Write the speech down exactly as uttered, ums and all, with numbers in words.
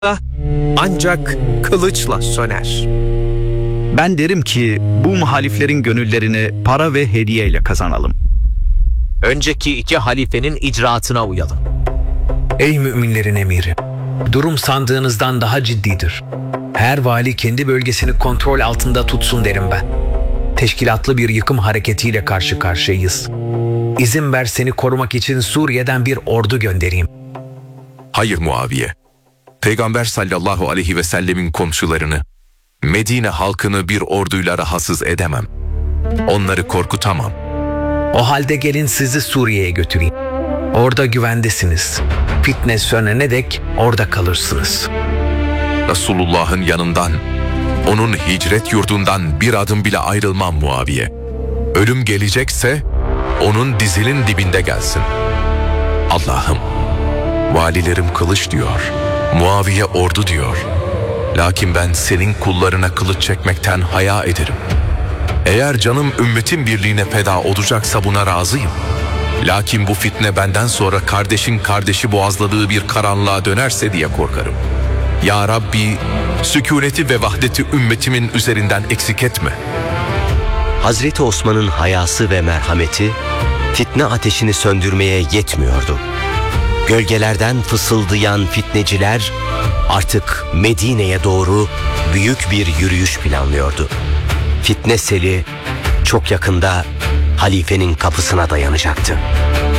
ancak kılıçla söner. Ben derim ki bu muhaliflerin gönüllerini para ve hediyeyle kazanalım. Önceki iki halifenin icraatına uyalım. Ey müminlerin emiri! Durum sandığınızdan daha ciddidir. Her vali kendi bölgesini kontrol altında tutsun derim ben. Teşkilatlı bir yıkım hareketiyle karşı karşıyayız. İzin ver seni korumak için Suriye'den bir ordu göndereyim. Hayır Muaviye. Peygamber sallallahu aleyhi ve sellemin komşularını, Medine halkını bir orduyla rahatsız edemem. Onları korkutamam. O halde gelin sizi Suriye'ye götüreyim. Orada güvendesiniz. Fitne sönene dek orada kalırsınız. Resulullah'ın yanından, onun hicret yurdundan bir adım bile ayrılmam Muaviye. Ölüm gelecekse onun dizinin dibinde gelsin. Allah'ım, valilerim kılıç diyor, Muaviye ordu diyor. Lakin ben senin kullarına kılıç çekmekten haya ederim. Eğer canım ümmetin birliğine feda olacaksa buna razıyım. Lakin bu fitne benden sonra kardeşin kardeşi boğazladığı bir karanlığa dönerse diye korkarım. Ya Rabbi, sükuneti ve vahdeti ümmetimin üzerinden eksik etme. Hazreti Osman'ın hayası ve merhameti fitne ateşini söndürmeye yetmiyordu. Gölgelerden fısıldayan fitneciler artık Medine'ye doğru büyük bir yürüyüş planlıyordu. Fitne seli çok yakında halifenin kapısına dayanacaktı.